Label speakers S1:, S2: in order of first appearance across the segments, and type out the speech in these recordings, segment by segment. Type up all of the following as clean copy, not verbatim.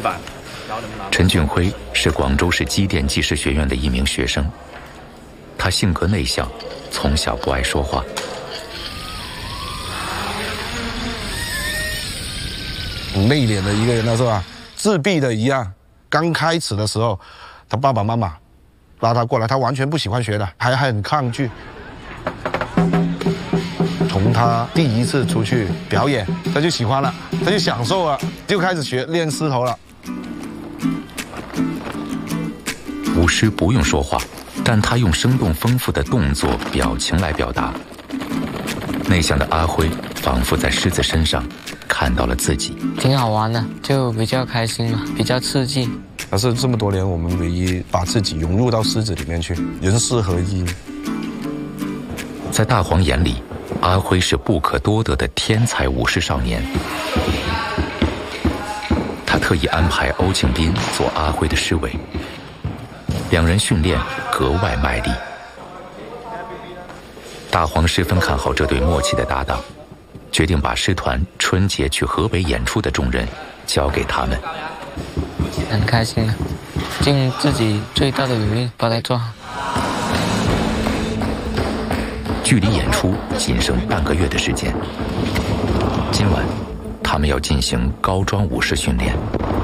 S1: 陈俊辉是广州市机电技师学院的一名学生，他性格内向，从小不爱说话。
S2: 很内敛的一个人，那是吧？自闭的一样。刚开始的时候，他爸爸妈妈拉他过来，他完全不喜欢学的，还很抗拒。从他第一次出去表演，他就喜欢了，他就享受了，就开始练狮头了。
S1: 舞狮不用说话，但他用生动丰富的动作、表情来表达。内向的阿辉仿佛在狮子身上看到了自己，
S3: 挺好玩的，就比较开心嘛，比较刺激。
S2: 但是这么多年，我们唯一把自己融入到狮子里面去，人狮合一。
S1: 在大黄眼里，阿辉是不可多得的天才舞狮少年。他特意安排欧庆斌做阿辉的狮尾，两人训练格外卖力。大黄十分看好这对默契的搭档，决定把狮团春节去河北演出的重任交给他们。
S3: 很开心的，尽自己最大的努力把它做好。
S1: 距离演出仅剩半个月的时间，今晚他们要进行高桩舞狮训练。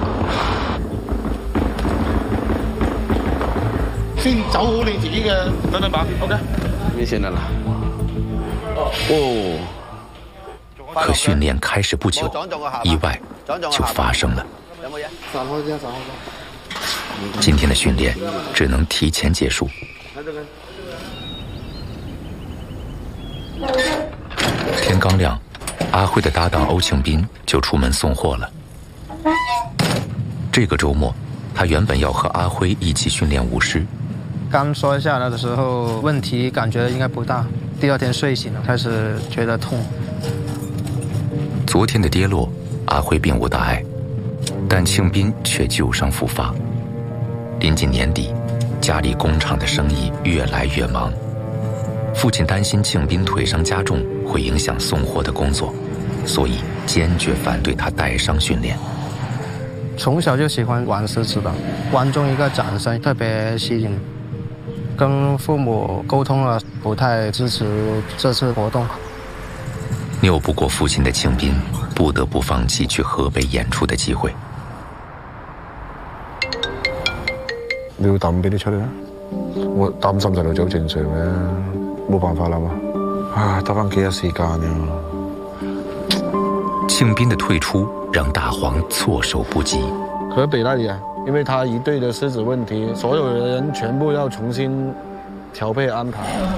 S2: 先走好你自己嘅等等吧 ，OK？
S4: 明显的了。哦。
S1: 可训练开始不久，意外就发生了。今天的训练只能提前结束。天刚亮，阿辉的搭档欧庆斌就出门送货了。这个周末，他原本要和阿辉一起训练舞狮。
S5: 刚摔下来的时候，问题感觉应该不大。第二天睡醒了，开始觉得痛。
S1: 昨天的跌落，阿辉并无大碍，但庆斌却旧伤复发。临近年底，家里工厂的生意越来越忙，父亲担心庆斌腿伤加重会影响送货的工作，所以坚决反对他带伤训练。
S5: 从小就喜欢玩狮子的，观众一个掌声特别吸引。跟父母沟通了，不太支持这次活动。
S1: 拗不过父亲的庆斌，不得不放弃去河北演出的機會。
S2: 你要抌俾你出嚟啦，我擔心細路仔好正常嘅，冇辦法啦嘛。啊，得翻幾日時間呀。
S1: 庆斌的退出讓大黃措手不及。
S2: 河北那裡啊，因為他一隊的獅子問題，所有人全部要重新調配安排。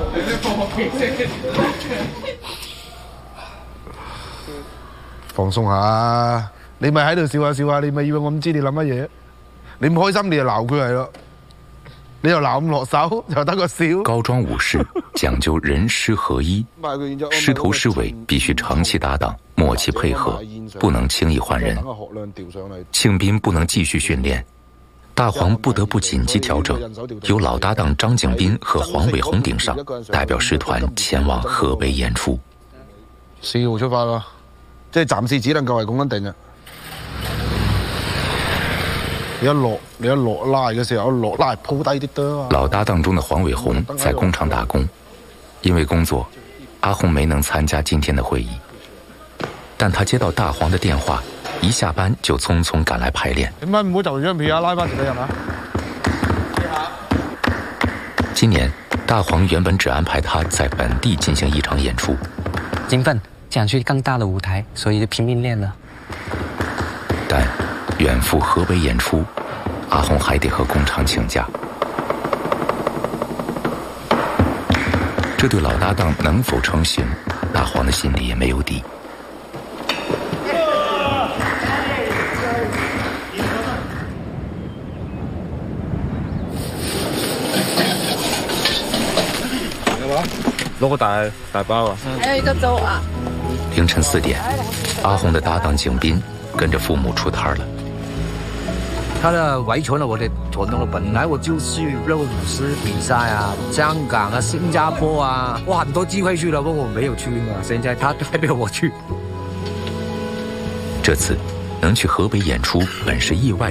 S2: 放鬆下，你咪喺度笑下笑下，你咪以為我唔知你諗乜嘢？你唔開心你就鬧佢係咯，你又鬧唔落手，就得個笑。
S1: 高樁舞獅講究人獅合一，獅頭獅尾必須長期搭檔，默契配合，不能輕易換人。慶斌不能繼續訓練，大黃不得不緊急調整，由老搭檔張景斌和黃偉鴻頂上，代表獅團前往河北演出。
S2: 4號出發啦，即係暫時只能夠係咁樣定嘅。你一落拉嘅時候，落拉鋪低啲得啊。
S1: 老搭檔中的黃偉鴻在工廠打工，因為工作，阿鴻沒能參加今天的會議。但他接到大黃的電話，一下班就匆匆趕來排練。
S2: 點解唔好就張票啊？拉翻自己人啊！
S1: 今年大黃原本只安排他在本地進行一場演出，
S3: 興奮，想去更大的舞台，所以就拼命練了。
S1: 但遠赴河北演出，阿鴻還得和工廠請假。這對老搭檔能否成行，大黃的心裡也沒有底。
S4: 攞個大包啊！
S6: 還有一個粥啊。
S1: 凌晨4點，阿鴻的搭檔景斌跟着父母出攤了。
S7: 他的遺傳了我的傳統了，本來我就去熱舞獅比賽啊，香港啊、新加坡啊，我很多機會去了，不過我沒有去嘛。現在他代表我去。
S1: 這次能去河北演出，本是意外